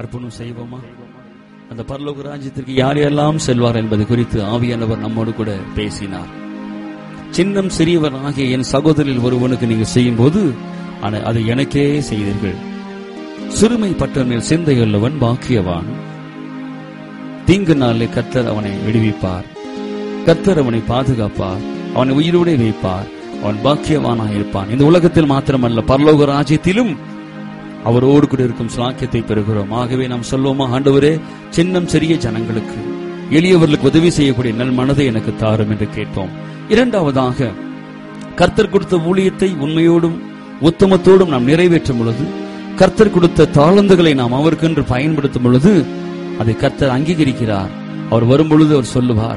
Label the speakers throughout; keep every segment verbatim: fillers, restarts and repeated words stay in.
Speaker 1: அர்ப்பணம் செய்வோமா? அந்த பரலோக ராஜ்யத்திற்கு யார் யாரெல்லாம் செல்வார் என்பது குறித்து ஆவியானவர் நம்மோடு கூட பேசினார். சின்னம் சிறியவர் ஆகிய என் சகோதரில் ஒருவனுக்கு நீங்க செய்யும் போது அதை எனக்கே செய்தீர்கள். சிறுமைப்பட்ட மேல் சிந்தையுள்ளவன் பாக்கியவான். தீங்கு நாளிலே கர்த்தர் அவனை விடுவிப்பார். கர்த்தர் அவனை பாதுகாப்பார். அவனை உயிரோடு வைப்பார். அவன் பாக்கியவானாக இருப்பான். இந்த உலகத்தில் மாத்திரமல்ல, பரலோக ராஜ்யத்திலும் அவரோடு கூட இருக்கும் சாக்கியத்தை பெறுகிறோம். ஆகவே நாம் சொல்வோமா, ஆண்டவரே, சின்னம் சிறிய ஜனங்களுக்கு, எளியவர்களுக்கு உதவி செய்யக்கூடிய நல் மனதை எனக்கு தாரும் என்று கேட்போம். இரண்டாவதாக, கர்த்தர் கொடுத்த ஊழியத்தை உண்மையோடும் உத்தமத்தோடும் நாம் நிறைவேற்றும் பொழுது, கர்த்தர் கொடுத்த தாளந்துகளை நாம் அவருக்கென்று பயன்படுத்தும் பொழுது அதை கர்த்தர் அங்கீகரிக்கிறார். அவர் வரும்பொழுது அவர் சொல்லுவார்,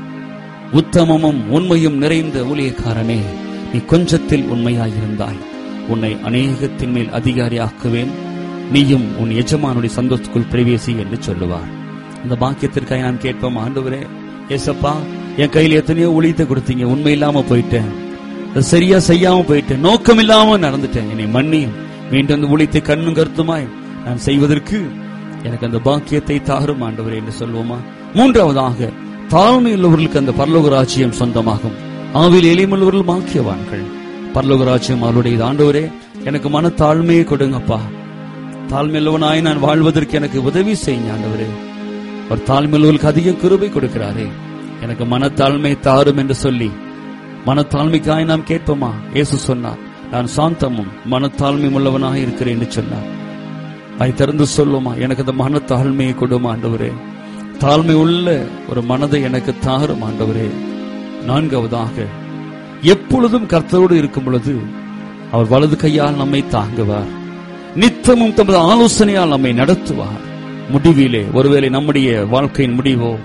Speaker 1: உத்தமமும் உண்மையும் நிறைந்த ஊழியக்காரனே, நீ கொஞ்சத்தில் உண்மையாயிருந்தாய், உன்னை அநேகத்தின் மேல் அதிகாரியாக்குவேன், நீயும் உன் எஜமானுடைய சந்தோஷத்துக்குள் பிரவேசி என்று சொல்லுவார். இந்த பாக்கியத்திற்காக நான் கேட்போம், ஆண்டவரே, ஏசப்பா, என் கையில் எத்தனையோ ஊழியத்தை கொடுத்தீங்க, உண்மை இல்லாம போயிட்டேன், சரியா செய்யாம போயிட்டேன், நோக்கம் இல்லாம நடந்துட்டேன், என்னை மன்னியும், மீண்டும் அந்த ஊழியத்தை கண்ணும் கருத்துமாய் நான் செய்வதற்கு எனக்கு அந்த பாக்கியத்தை தாரும் ஆண்டவரே என்று சொல்வோமா? மூன்றாவதாக, தாழ்மையுள்ளவர்களுக்கு அந்த பரலோக ராஜ்யம் சொந்தமாகும். ஆவில் எளிமையுள்ளவர்கள் பாக்கியவான்கள், பரலோக ராஜ்யம் அவருடைய. ஆண்டவரே, எனக்கு மன தாழ்மையை கொடுங்கப்பா, தாழ்மையுள்ளவனாய் நான் வாழ்வதற்கு எனக்கு உதவி செய்யுங்க ஆண்டவரே. அவர் தாழ்மையுள்ளவர்களுக்கு அதிக கிருபை கொடுக்கிறாரே, எனக்கு மனத்தாழ்மை தாரும் என்று சொல்லி மனத்தாழ்மைக்காய் நாம் கேட்போமா? இயேசு சொன்னார், நான் சாந்தமும் மனத்தாழ்மையும் உள்ளவனாக இருக்கிறேன் என்று சொன்னார். அதை திறந்து சொல்லுமா, எனக்கு அந்த மனத்தாழ்மையை கொடுமா ஆண்டவரே, தாழ்மை உள்ள ஒரு மனதை எனக்கு தாரும் ஆண்டவரே. நான்காவதாக, எப்பொழுதும் கர்த்தரோடு இருக்கும் பொழுது அவர் வலது கையால் நம்மை தாங்குவார், நித்தமும் தமது ஆலோசனையால் நம்மை நடத்துவார். முடிவிலே ஒருவேளை நம்முடைய வாழ்க்கையின் முடிவோ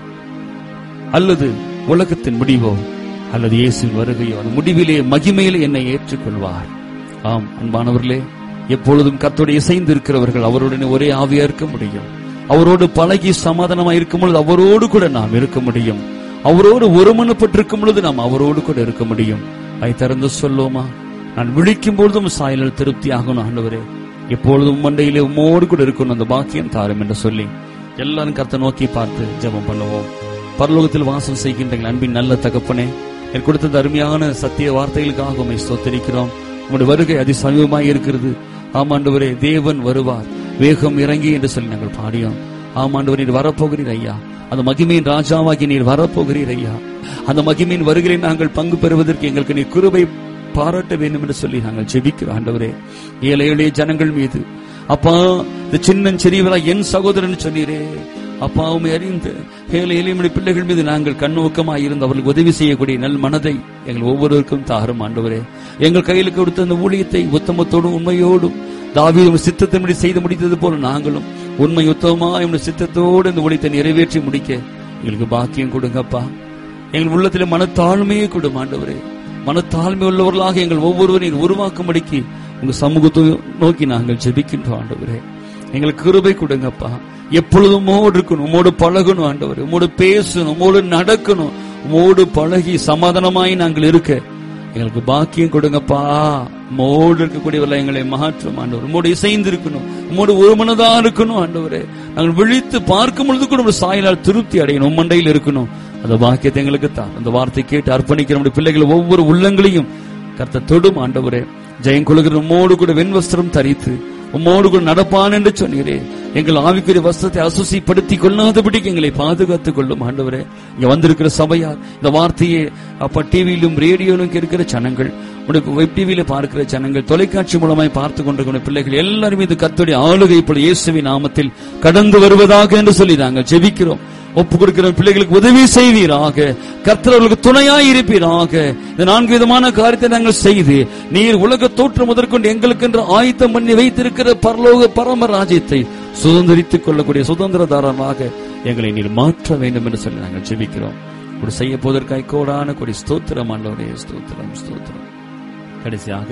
Speaker 1: அல்லது உலகத்தின் முடிவோ அல்லது இயேசுவின் வருகையோ, அந்த முடிவிலே மகிமையிலே என்னை ஏற்றுக்கொள்வார். ஆம் அன்பானவர்களே, எப்பொழுதும் கர்த்தரோடு இசைந்து இருக்கிறவர்கள் அவருடனே ஒரே ஆவியா இருக்க முடியும். அவரோடு பழகி சமாதானமா இருக்கும் பொழுது அவரோடு கூட நாம் இருக்க முடியும். அவரோடு ஒருமனப்பட்டிருக்கும் பொழுது நாம் அவரோடு கூட இருக்க முடியும். அதை திறந்து சொல்லுவோமா? நான் விழிக்கும் பொழுதும் சாயலில் திருப்தி ஆகணும் ஆண்டவரே, எப்பொழுதும் மண்டையிலே உம்மோடு கூட இருக்கணும், அந்த பாக்கியம் தாரும் என்று சொல்லி எல்லாரும் கர்த்தரை நோக்கி பார்த்து ஜெபம் பண்ணுவோம். பரலோகத்தில் வாசம் செய்கின்ற அன்பின் நல்ல தகப்பனே, எனக்கு கொடுத்த அருமையான சத்திய வார்த்தைகளுக்காக உம்மை ஸ்தோத்திரிக்கிறோம். உம்முடைய வருகை அதி சமீபமாய் இருக்கிறது. ஆமாண்டவரே, தேவன் வருவார், வேகம் இறங்கி என்று சொல்லி நாங்கள் பாடியோம். ஆமாண்டவர், நீர் வரப்போகிறீர் ஐயா, அந்த மகிமையின் ராஜாவாகி நீர் வரப்போகிறீர் ஐயா. அந்த மகிமையின் வருகிறேன் நாங்கள் பங்கு பெறுவதற்கு எங்களுக்கு நீர் கிருபை பாராட்ட வேண்டும் என்று சொல்லி நாங்கள் ஜெபிக்கிறோம் ஆண்டவரே. ஏழை எளிய ஜனங்கள் மீது அப்பா, இந்த சின்ன சிறியவரா என் சகோதரன் சொன்னீரே அப்பா, உம்மை அறிந்து ஏழை எளிய பிள்ளைகள் மீது நாங்கள் கண்ணோக்கமாக இருந்து அவர்களுக்கு உதவி செய்யக்கூடிய நல் மனதை எங்கள் ஒவ்வொருவருக்கும் தாரும் ஆண்டவரே. எங்கள் கையில் கொடுத்த அந்த ஊழியத்தை உத்தமத்தோடும் உண்மையோடும் தாவீது சித்தத்தின்படி செய்து முடித்தது போல நாங்களும் உண்மை உத்தமமாக என்னுடைய சித்தத்தோடு இந்த ஊழியத்தை நிறைவேற்றி முடிக்க எங்களுக்கு பாக்கியம் கொடுங்கப்பா. எங்கள் உள்ளத்தில் மனத்தாழ்மையை கொடும் ஆண்டவரே. மனத்தாழ்மை உள்ளவர்களாக எங்கள் ஒவ்வொருவரையும் உருவாக்கும்படிக்கு உங்க சமூகத்தை நோக்கி நாங்கள் ஜெபிக்கின்றோம் ஆண்டவரே. எங்களுக்கு கிருபை கொடுங்கப்பா. எப்பொழுதும் உம்மோடு இருக்கணும், உம்மோடு பழகணும் ஆண்டவரே, உம்மோடு பேசணும், உம்மோடு நடக்கணும், உம்மோடு பழகி சமாதானமாய் நாங்கள் இருக்க எங்களுக்கு பாக்கியம் கொடுங்கப்பா. உம்மோடு இருக்கக்கூடியவர்கள் எங்களை மாற்றும் ஆண்டவர். உம்மோடு இசைந்து இருக்கணும், உம்மோடு ஒரு மனதா இருக்கணும் ஆண்டவரே. நாங்கள் விழித்து பார்க்கும் பொழுது கூட சாயலால் திருப்தி அடையணும், மண்டையில் இருக்கணும். அந்த பாக்கியத்தை எங்களுக்கு தான். அந்த வார்த்தை கேட்டு அர்ப்பணிக்கிற நம்முடைய பிள்ளைகள் ஒவ்வொரு உள்ளங்களையும் கர்த்தர் தொடும் ஆண்டவரே. ஜெயம் கொள்கிற உம்மோடு கூட வெண்வஸ்திரம் தரித்து உம்மோடு கூட நடப்பான் என்று சொன்னீரே. எங்கள் ஆவிக்குரிய வஸ்திரத்தை அசுசிப்படுத்தி கொள்ளாதபடிக்கு எங்களை பாதுகாத்துக் கொள்ளும் ஆண்டவரே. இங்க வந்திருக்கிற சபையார் இந்த வார்த்தையை அப்ப டிவியிலும் ரேடியோலும் இருக்கிற ஜனங்கள், வெப் டிவியில பார்க்கிற ஜனங்கள், தொலைக்காட்சி மூலமாய் பார்த்து கொண்டிருக்கிற பிள்ளைகள் எல்லாரும் இது கர்த்தருடைய ஆளுகை போல இயேசுவின் நாமத்தில் கடந்து வருவதாக என்று சொல்லி நாங்கள் ஜெபிக்கிறோம். ஒப்பு கொடுக்கிற பிள்ளைகளுக்கு உதவி செய்வீராக, கர்த்தர் அவர்களுக்கு துணையாய் இருப்பீராக. இந்த நான்கு விதமான காரியத்தை நாங்கள் செய்து நீர் உலக தோற்றம் முதற்கொண்டு எங்களுக்கு என்று ஆயத்தம் பண்ணி வைத்திருக்கிற பரலோக பரம ராஜ்யத்தை சுதந்திரித்துக் கொள்ளக்கூடிய சுதந்திரதாரமாக எங்களை நீர் மாற்ற வேண்டும் என்று சொல்லி நாங்கள் ஜெபிக்கிறோம். ஒரு செய்ய போவதற்காய் கோடான கொடி ஸ்தோத்திரம் ஆண்டவரே, ஸ்தோத்திரம் ஸ்தோத்திரம். கடைசியாக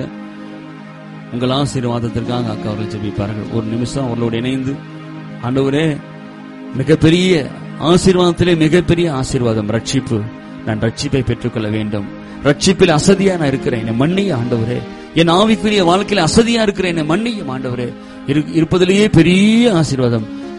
Speaker 1: உங்கள் ஆசீர்வாதத்திற்காக அக்கா அவர்கள் ஜெபிப்பார்கள். ஒரு நிமிஷம் அவர்களோடு இணைந்து, ஆண்டவரே, மிகப்பெரிய ஆசீர்வாதத்திலே மிகப்பெரிய ஆசீர்வாதம் ரட்சிப்பு. நான் ரட்சிப்பை பெற்றுக்கொள்ள வேண்டும். ரட்சிப்பில் அசதியா நான் இருக்கிறேன், என்னை மன்னியும் ஆண்டவரே. என் ஆவிக்குரிய வாழ்க்கையில அசதியா இருக்கிறேன், என்னை மன்னியும் ஆண்டவரே. இருப்பதிலேயே பெரிய ஆசீர்வாதம்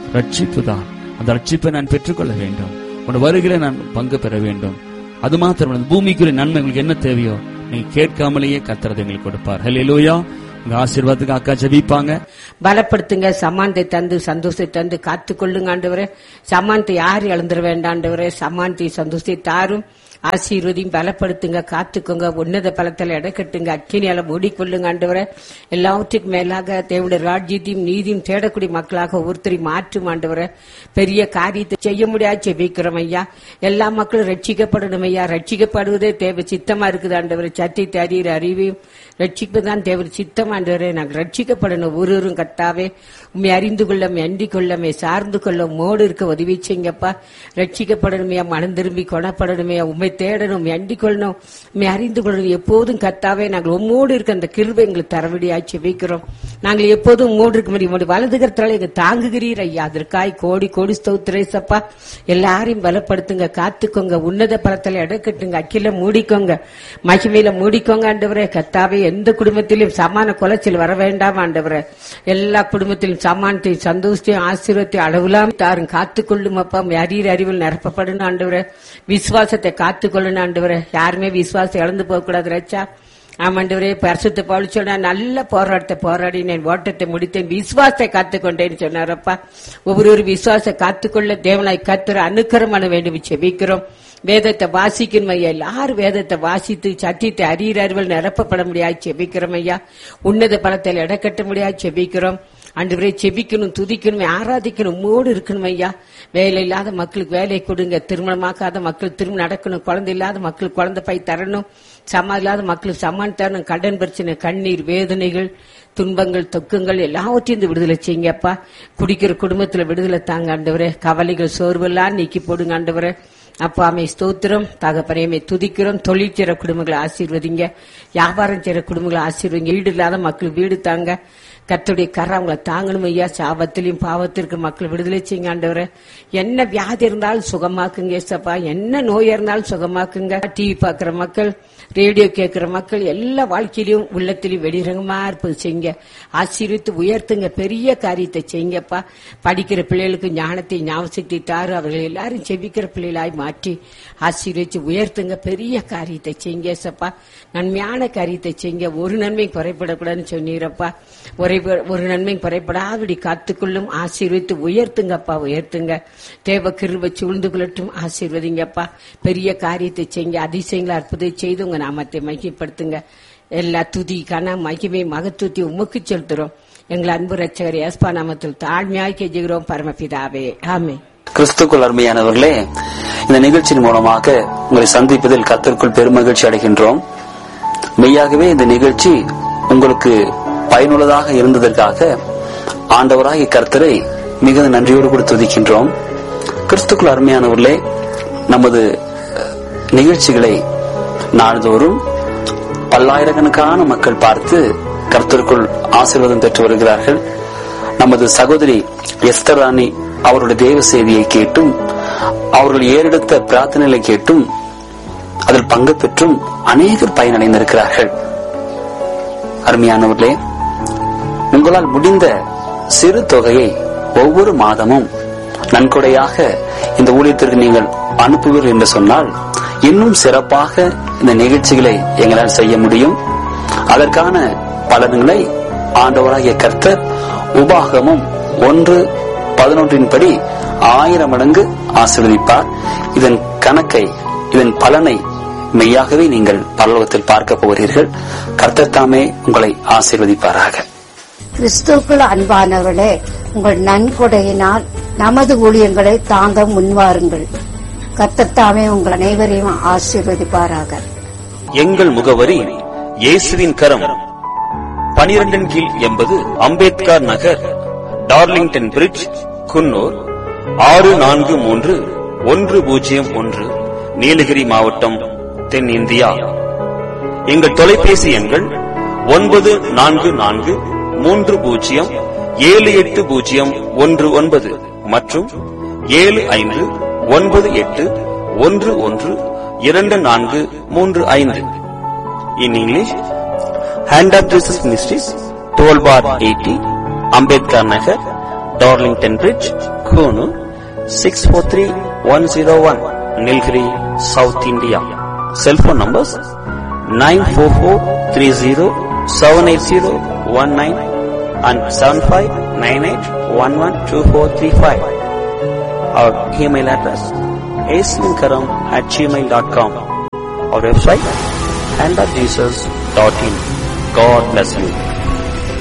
Speaker 1: ரட்சிப்பு தான். அந்த ரட்சிப்பை நான் பெற்றுக்கொள்ள வேண்டும். உன் வருகிற நான் பங்கு பெற வேண்டும். அது மாத்திரம் பூமிக்குரிய நன்மை உங்களுக்கு என்ன தேவையோ நீங்க கேட்காமலேயே கர்த்தர் எங்களுக்கு கொடுப்பார். ஹல்லேலூயா. உங்க ஆசீர்வாதத்துக்கு அக்கா ஜெபிப்பாங்க.
Speaker 2: பலப்படுத்துங்க, சமானத்தை தந்து சந்தோஷத்தை தந்து காத்து கொள்ளுங்க ஆண்டவரே. சமானத்தை யாரு இழந்துட வேண்டாண்டவரே. சமானத்தை சந்தோஷத்தை தாரும், ஆசீர்வதியும், பலப்படுத்துங்க, காத்துக்கோங்க. உன்னத பலத்தில் இடக்கட்டுங்க, அக்கினியால மூடிக்கொள்ளுங்க ஆண்டவரே. எல்லாவற்றுக்கும் மேலாக தேவனுடைய ராஜ்யத்தையும் நீதியும் தேடக்கூடிய மக்களாக ஒருத்தரையும் மாற்றும் ஆண்டவரே. பெரிய காரியத்தை செய்ய முடியாது ஜெபிக்கிறோம் ஐயா. எல்லா மக்களும் ரட்சிக்கப்படணும் ஐயா. ரட்சிக்கப்படுவதே தேவை சித்தமா இருக்குது ஆண்டவரே. சத்தியத்தை அறிகிற அறிவையும் ரட்சிப்புதான் தேவன் சித்தம் ஆண்டவரே. நாங்கள் ரட்சிக்கப்படணும். ஒருவரும் கர்த்தாவே உண்மை அறிந்து கொள்ள, அண்டிக் கொள்ள, சார்ந்து கொள்ள மோடு இருக்க உதவி செய்யுங்கப்பா. ரட்சிக்கப்படணுமையா, மனம் திரும்பி கொணப்படணுமையா, உண்மை தேடணும், அண்டிக் கொள்ளணும், உண்மை அறிந்து கொள்ளணும். எப்போதும் கர்த்தாவே நாங்கள் உம்மோடு இருக்க அந்த கிருபை எங்களுக்கு தரவடியாச்சு வைக்கிறோம். நாங்கள் எப்போதும் உம்மோடு இருக்க முடியும். வலதுகரத்தால எங்க தாங்குகிறீர் ஐயா. அதற்காய் கோடி கோடி ஸ்தோத்திரேசப்பா. எல்லாரையும் பலப்படுத்துங்க, காத்துக்கோங்க, உன்னத பலத்தில் இடக்கட்டுங்க, அக்கில மூடிக்கோங்க, மகிமையில மூடிக்கோங்க ஆண்டவரே. கர்த்தாவே எந்த குடும்பத்திலும் சமான கொலைச்சல் வர வேண்டாம் ஆண்டவரே. எல்லா குடும்பத்திலும் சமானத்தையும் சந்தோஷத்தையும் ஆசீர்வாதத்தையும் அளவுலாம் தாரும். காத்துக்கொள்ளும் அப்பா. அறிகிற அறிவில் நிரப்பப்படணும் ஆண்டவரே. விசுவாசத்தை காத்துக்கொள்ளணும் ஆண்டவரே. யாருமே விசுவாசத்தை இழந்து போக கூடாது ரச்சா. ஆமாண்டவரே, பரிசுத்த பவுல் சொன்னா நல்ல போராட்டத்தை போராடினேன், ஓட்டத்தை முடித்தேன், விசுவாசத்தை காத்துக்கொண்டேன்னு சொன்னாரப்பா. ஒவ்வொரு விசுவாசத்தை காத்துக்கொள்ள தேவனாய் கர்த்தர் அனுக்கிரகம் பண்ண வேண்டும் செபிக்கிறோம். வேதத்தை வாசிக்கணும் ஐயா. எல்லாரும் வேதத்தை வாசித்து சத்தியத்தை அறிகிற அறிவில் நிரப்பப்பட முடியாது செபிக்கிறோம் ஐயா. உன்னத பலத்தில் இடக்கட்ட முடியாது செபிக்கிறோம் ஆண்டவரே. செபிக்கணும், துதிக்கணும், ஆராதிக்கணும், மூடு இருக்கணும் ஐயா. வேலை இல்லாத மக்களுக்கு வேலை கொடுங்க. திருமணமாக்காத மக்களுக்கு திருமணம் நடக்கணும். குழந்தை இல்லாத மக்களுக்கு குழந்தை பை தரணும். சமா இல்லாத மக்களுக்கு சமான் தரணும். கடன் பிரச்சனை, கண்ணீர், வேதனைகள், துன்பங்கள், தொக்குங்கள் எல்லாவற்றையும் விடுதலை செய்யுங்கப்பா. குடிக்கிற குடும்பத்துல விடுதலை தாங்க ஆண்டவரே. கவலைகள், சோர்வெல்லாம் நீக்கி போடுங்க ஆண்டவரே. அப்பா அமை ஸ்தோத்திரம் தகப்பனையுமே துதிக்கிறோம். தொழில் செய்ற குடும்பங்களை ஆசீர்வதிங்க. வியாபாரம் செய்ற குடும்பங்களை ஆசீர்வதிங்க. வீடு இல்லாத மக்கள் வீடு தாங்க. கர்த்தருடைய கரை அவங்களை தாங்கணும் ஐயா. சாபத்திலையும் பாவத்திற்கு மக்கள் விடுதலை செய்யுங்க ஆண்டவரே. என்ன வியாதி இருந்தாலும் சுகமாக்குங்க ஏசப்பா. என்ன நோய் இருந்தாலும் சுகமாக்குங்க. டிவி பாக்குற மக்கள், ரேடியோ கேட்கிற மக்கள் எல்லா வாழ்க்கையிலும் உள்ளத்திலும் வெளிரங்கமா இருப்பது செய்யுங்க. ஆசீர்வித்து உயர்த்துங்க. பெரிய காரியத்தை செய்யுங்கப்பா. படிக்கிற பிள்ளைகளுக்கு ஞானத்தை ஞாபகத்தை தாரு. அவர்கள் எல்லாரும் செபிக்கிற பிள்ளைகளாய் மாற்றி ஆசீர்வச்சு உயர்த்துங்க. பெரிய காரியத்தை செய்யுங்க ஏசப்பா. நன்மையான காரியத்தை செய்யுங்க. ஒரு நன்மை குறைபடக்கூடாதுன்னு சொன்னீரப்பா. ஒரே ஒரு நன்மை குறைபடாதபடி காத்துக்கொள்ளும். ஆசீர்வித்து உயர்த்துங்கப்பா, உயர்த்துங்க. தேவ கிருபை சூழ்ந்து கொள்ளட்டும். ஆசீர்வதிங்கப்பா. பெரிய காரியத்தை செய்யுங்க. அதிசயங்களை அற்புதத்தை செய்து உங்க நாமத்தை மகிமைப்படுத்துங்க. எல்லா துதி கன மகிமை மகத்துவத்தை உமக்கு செலுத்துறோம். எங்கள் அன்பு ரட்சகர் ஏஸ்பா நாமத்தில் தாழ்மையாய் கெஞ்சுகிறோம் பரமபிதாவே, ஆமென்.
Speaker 3: கிறிஸ்துக்குள் அருமையானவர்களே, இந்த நிகழ்ச்சியின் மூலமாக உங்களை சந்திப்பதில் கர்த்தருக்குள் பெருமகிழ்ச்சி அடைகின்றோம். மெய்யாகவே இந்த நிகழ்ச்சி உங்களுக்கு பயனுள்ளதாக இருந்ததற்காக ஆண்டவராகிய கர்த்தரை மிகுந்த நன்றியோடு கூட துதிக்கின்றோம். கிறிஸ்துக்குள் அருமையானவர்களே, நமது நிகழ்ச்சிகளை நாள்தோறும் பல்லாயிரக்கணக்கான மக்கள் பார்த்து கர்த்தருக்குள் ஆசீர்வாதம் பெற்று வருகிறார்கள். நமது சகோதரி எஸ்தர் ராணி அவருடைய தேவ செய்தியை கேட்டும், அவர்கள் ஏறெடுத்த பிரார்த்தனைகளை கேட்டும், அதில் பங்கு பெற்றும் அநேகர் பயனடைந்திருக்கிறார்கள். அருமையானவர்களே, உங்களால் முடிந்த சிறு தொகையை ஒவ்வொரு மாதமும் நன்கொடையாக இந்த ஊழியத்திற்கு நீங்கள் அனுப்புவீர்கள் என்று சொன்னால் இன்னும் சிறப்பாக இந்த நிகழ்ச்சிகளை எங்களால் செய்ய முடியும். அதற்கான பலன்களை ஆண்டவராகிய கர்த்தர் உபாகமும் ஒன்று பதினொன்றின் படி ஆயிரம் மடங்கு ஆசீர்வதிப்பார். இதன் கணக்கை, இதன் பலனை மெய்யாகவே நீங்கள் பரலோகத்தில் பார்க்க போகிறீர்கள். கர்த்தர் தாமே உங்களை ஆசீர்வதிப்பாராக.
Speaker 4: கிறிஸ்துவுக்குள் அன்பானவர்களே, உங்கள் நன்கொடையினால் நமது ஊழியங்களை தாங்க முன்வாருங்கள். கர்த்தர் தாமே உங்கள் அனைவரையும் ஆசீர்வதிப்பாராக.
Speaker 5: எங்கள் முகவரி இயேசுவின் கரம், பனிரெண்டின் கீழ் எண்பது அம்பேத்கர் நகர், டார்லிங்டன் பிரிட்ஜ், குன்னூர் ஆறு நான்கு மூன்று ஒன்று பூஜ்ஜியம் ஒன்று, நீலகிரி மாவட்டம், தென் இந்தியா. எங்கள் தொலைபேசி எண்கள் ஒன்பது நான்கு நான்கு மூன்று பூஜ்ஜியம் ஏழு எட்டு பூஜ்ஜியம் ஒன்று ஒன்பது மற்றும் ஏழு ஐந்து ஒன்பது எட்டு ஒன்று ஒன்று இரண்டு நான்கு மூன்று ஐந்து. In English, Hand of Jesus Ministries, twelve bar eighty, Ambedkar Nagar, Darlington Bridge, Konoor, six four three one zero one, Nilgiri, South India. Cell phone numbers nine four four three zero seven eight zero one nine and seven five nine eight one one two four three five. Our email address asminkaram at gmail dot com. Our website hand of jesus dot in. God bless you.